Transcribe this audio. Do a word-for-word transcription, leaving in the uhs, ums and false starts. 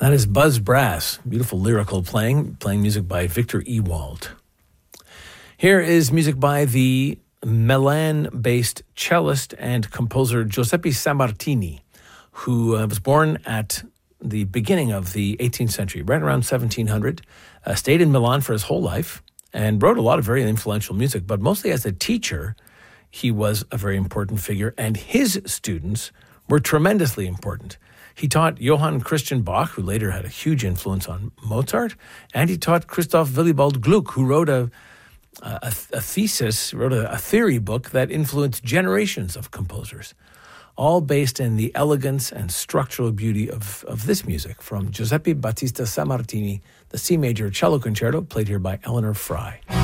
That is Buzz Brass, beautiful lyrical playing, playing music by Victor Ewald. Here is music by the Milan-based cellist and composer Giuseppe Sammartini, who uh, was born at the beginning of the eighteenth century, right around seventeen hundred, uh, stayed in Milan for his whole life, and wrote a lot of very influential music, but mostly as a teacher, he was a very important figure, and his students were tremendously important. He taught Johann Christian Bach, who later had a huge influence on Mozart, and he taught Christoph Willibald Gluck, who wrote a a, a thesis, wrote a, a theory book that influenced generations of composers, all based in the elegance and structural beauty of, of this music from Giuseppe Battista Sammartini, the C major cello concerto, played here by Eleanor Fry.